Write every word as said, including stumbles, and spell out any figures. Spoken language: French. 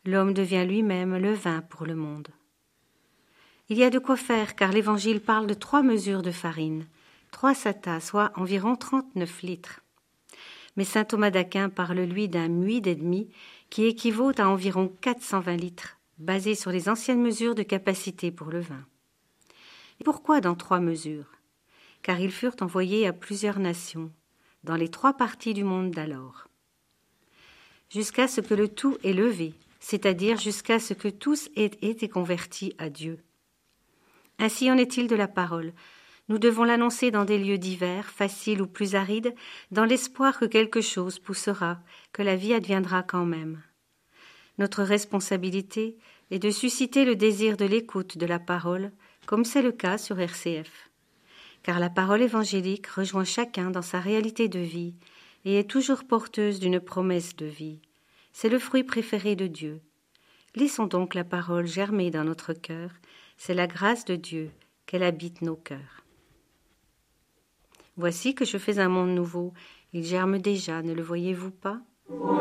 L'homme devient lui-même le vin pour le monde. Il y a de quoi faire, car l'Évangile parle de trois mesures de farine, trois satas, soit environ trente-neuf litres. Mais saint Thomas d'Aquin parle, lui, d'un muid et demi, qui équivaut à environ quatre cent vingt litres, basé sur les anciennes mesures de capacité pour le vin. Et pourquoi dans trois mesures ? Car ils furent envoyés à plusieurs nations, dans les trois parties du monde d'alors, jusqu'à ce que le tout ait levé, c'est-à-dire jusqu'à ce que tous aient été convertis à Dieu. Ainsi en est-il de la parole. Nous devons l'annoncer dans des lieux divers, faciles ou plus arides, dans l'espoir que quelque chose poussera, que la vie adviendra quand même. Notre responsabilité est de susciter le désir de l'écoute de la parole, comme c'est le cas sur R C F. Car la parole évangélique rejoint chacun dans sa réalité de vie et est toujours porteuse d'une promesse de vie. C'est le fruit préféré de Dieu. Laissons donc la parole germer dans notre cœur. C'est la grâce de Dieu qu'elle habite nos cœurs. Voici que je fais un monde nouveau. Il germe déjà, ne le voyez-vous pas ?